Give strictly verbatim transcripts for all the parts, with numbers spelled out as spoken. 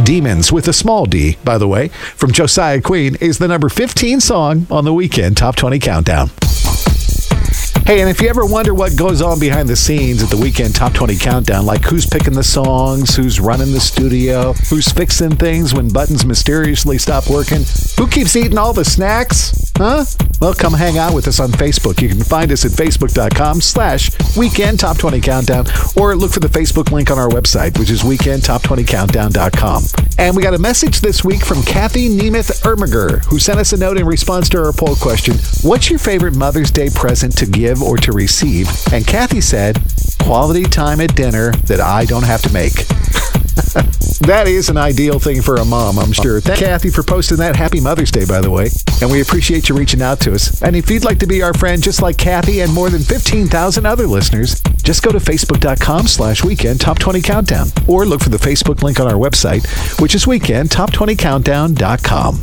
Demons, with a small d, by the way, from Josiah Queen, is the number fifteen song on the Weekend Top twenty Countdown. Hey, and if you ever wonder what goes on behind the scenes at the Weekend Top twenty Countdown, like who's picking the songs, who's running the studio, who's fixing things when buttons mysteriously stop working, who keeps eating all the snacks, huh? Well, come hang out with us on Facebook. You can find us at facebook.com slash Weekend Top twenty Countdown, or look for the Facebook link on our website, which is weekend top twenty countdown dot com. And we got a message this week from Kathy Nemeth Ermiger, who sent us a note in response to our poll question, what's your favorite Mother's Day present to give or to receive? And Kathy said, quality time at dinner that I don't have to make. That is an ideal thing for a mom, I'm sure. Thank Kathy for posting that. Happy Mother's Day, by the way. And we appreciate you reaching out to us. And if you'd like to be our friend, just like Kathy and more than fifteen thousand other listeners, just go to facebook.com slash weekend top 20 countdown, or look for the Facebook link on our website, which is weekend top twenty countdown dot com.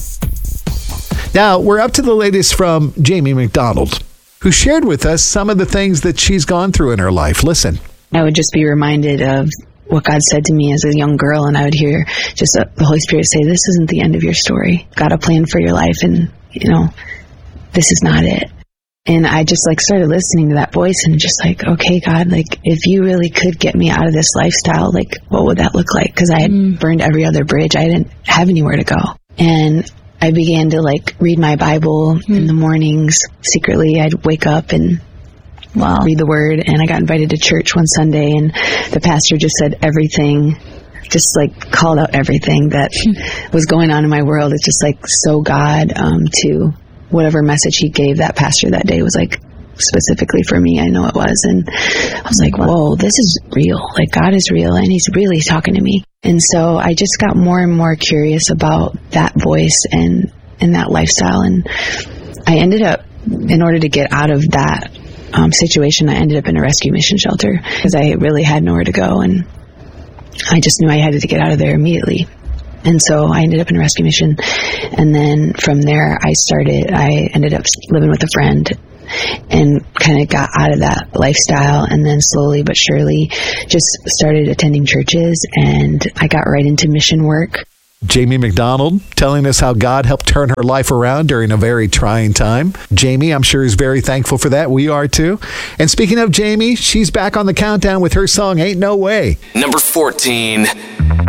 Now, we're up to the latest from Jamie McDonald, who shared with us some of the things that she's gone through in her life. Listen. I would just be reminded of what God said to me as a young girl, and I would hear just the Holy Spirit say, this isn't the end of your story. Got a plan for your life, and, you know, this is not it. And I just, like, started listening to that voice and just like, okay, God, like, if you really could get me out of this lifestyle, like, what would that look like? Because I had mm. burned every other bridge. I didn't have anywhere to go. And I began to, like, read my Bible mm. in the mornings. Secretly, I'd wake up and Wow. read the word, and I got invited to church one Sunday, and the pastor just said everything, just like called out everything that was going on in my world. It's just like so God um, to whatever message he gave that pastor that day was like specifically for me. I know it was, and I was like, whoa, this is real. Like God is real, and he's really talking to me. And so I just got more and more curious about that voice and, and that lifestyle, and I ended up, in order to get out of that Um, situation, I ended up in a rescue mission shelter because I really had nowhere to go, and I just knew I had to get out of there immediately. And so I ended up in a rescue mission, and then from there I started, I ended up living with a friend and kind of got out of that lifestyle, and then slowly but surely just started attending churches, and I got right into mission work. Jamie McDonald telling us how God helped turn her life around during a very trying time. Jamie, I'm sure, is very thankful for that. We are too. And speaking of Jamie, she's back on the countdown with her song, Ain't No Way. Number fourteen.